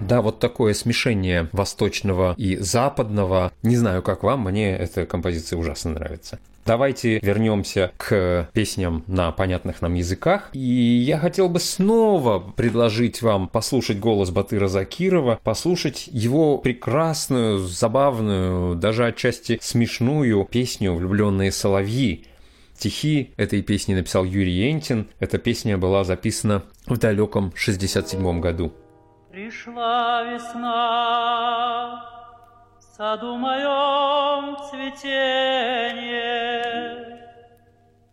Да, вот такое смешение восточного и западного. Не знаю, как вам, мне эта композиция ужасно нравится. Давайте вернемся к песням на понятных нам языках. И я хотел бы снова предложить вам послушать голос Батыра Закирова, послушать его прекрасную, забавную, даже отчасти смешную песню «Влюбленные соловьи». Стихи этой песни написал Юрий Энтин. Эта песня была записана в далеком 1967 году. Пришла весна, в саду моем цветение,